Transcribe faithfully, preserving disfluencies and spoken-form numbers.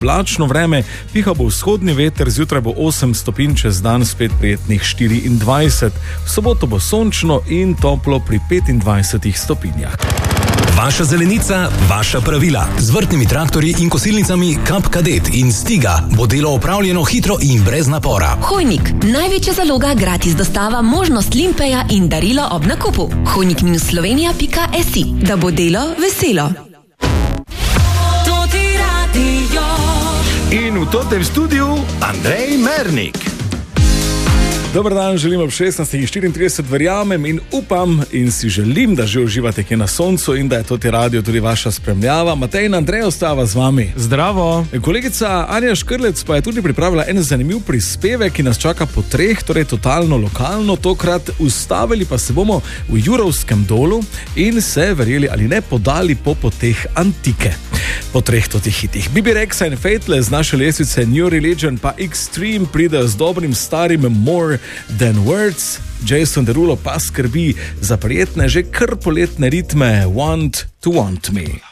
Oblačno vreme, piha bo vzhodni veter, zjutraj bo osem stopinj, čez dan spet prijetnih štiriindvajset. V soboto bo sončno in toplo pri petindvajsetih stopinjah. Vaša zelenica, vaša pravila. Z vrtnimi traktorji in kosilnicami Kap Kadet in Stiga bo delo opravljeno hitro in brez napora. Hojnik, največja zaloga, gratis dostava, možnost limpeja in darilo ob nakupu. hojnik minus slovenija pika si, da bo delo veselo. In v totem studiu Andrej Mernik. Dober dan, želim ob šestnajstih štiriintrideset, verjamem in upam in si želim, da že uživate kje na soncu in da je Toti Radio tudi vaša spremljava. Matej in Andrej ostava z vami. Zdravo. Kolegica Anja Škrlec pa je tudi pripravila en zanimiv prispevek, ki nas čaka po treh, torej totalno lokalno. Tokrat ustavili pa se bomo v Jurovskem dolu in se, verjeli ali ne, podali po poteh antike. Po treh totih hitih. Bibi Rexa in Faithless z naše lestvice New Religion pa Extreme pridejo z dobrim starim More Than Words. Jason Derulo pa skrbi za prijetne, že kar poletne ritme Want to Want Me.